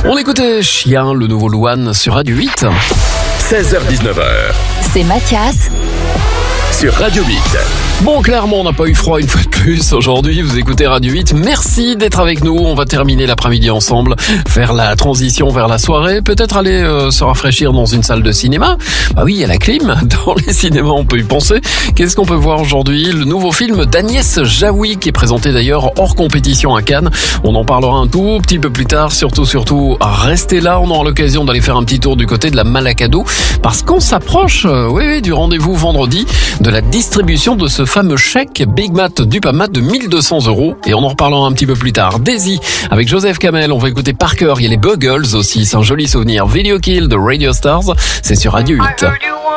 On écoutait Chien, le nouveau Louane sur Radio 8. 16h-19h. C'est Mathias Sur Radio 8. Bon, clairement, on n'a pas eu froid une fois de plus aujourd'hui. Vous écoutez Radio 8. Merci d'être avec nous. On va terminer l'après-midi ensemble, faire la transition vers la soirée. Peut-être aller se rafraîchir dans une salle de cinéma. Bah oui, il y a la clim. Dans les cinémas, on peut y penser. Qu'est-ce qu'on peut voir aujourd'hui? Le nouveau film d'Agnès Jaoui, qui est présenté d'ailleurs hors compétition à Cannes. On en parlera un tout petit peu plus tard. Surtout, restez là. On aura l'occasion d'aller faire un petit tour du côté de la Malakado, parce qu'on s'approche, du rendez-vous vendredi de la distribution de ce fameux chèque Big Mat Dupamat de 1 200 €. Et on en reparlera un petit peu plus tard. Daisy avec Joseph Kamel. On va écouter Parker. Il y a les Buggles aussi. C'est un joli souvenir. Video Kill de Radio Stars. C'est sur Radio 8.